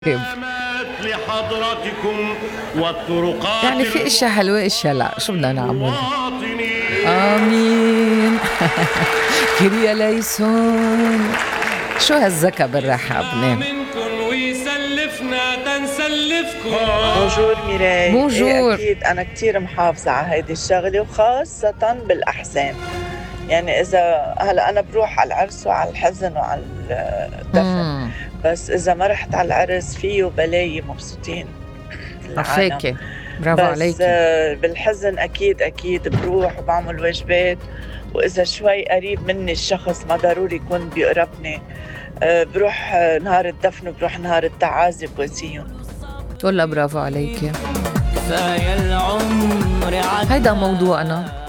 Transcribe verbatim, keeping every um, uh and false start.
لحضرتكم والطرقات يعني في اشياء حلوة اشياء لا، شو بدنا نعمل؟ المواطنين. امين. كريا ليسون. شو هالذكاء بالرحاب؟ نعم. منكم ويسلفنا تنسلفكم. بونجور ميراي. بونجور. إيه أكيد أنا كتير محافظة على هيدي الشغلة وخاصة بالأحزان. يعني إذا هلا أنا بروح على العرس وعلى الحزن وعلى الدفن، مم. بس إذا ما رحت على العرس فيه بلاي مبسوطين العالم. عفاكي، برافو بس عليكي. آه، بالحزن أكيد أكيد بروح وبعمل واجبات، وإذا شوي قريب مني الشخص ما ضروري يكون بيقربني، آه، بروح آه، نهار الدفن وبروح نهار التعازي بواسيهم. والله برافو عليكي. كفاية العمر عدى. هيدا موضوعنا.